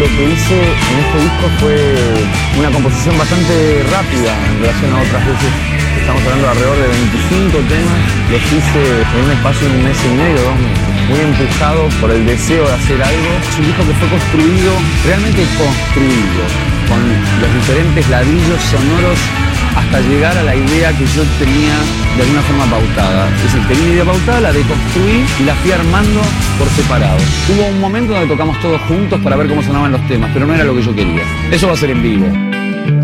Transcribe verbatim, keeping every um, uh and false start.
lo que hice en este disco fue una composición bastante rápida en relación a otras veces. Estamos hablando de alrededor de veinticinco temas. Los hice en un espacio de un mes y medio, dos meses. Muy empujado por el deseo de hacer algo. Es un disco que fue construido, realmente construido, con los diferentes ladrillos sonoros hasta llegar a la idea que yo tenía de alguna forma pautada. Es decir, tenía una idea pautada, la deconstruí y la fui armando por separado. Hubo un momento donde tocamos todos juntos para ver cómo sonaban los temas, pero no era lo que yo quería. Eso va a ser en vivo.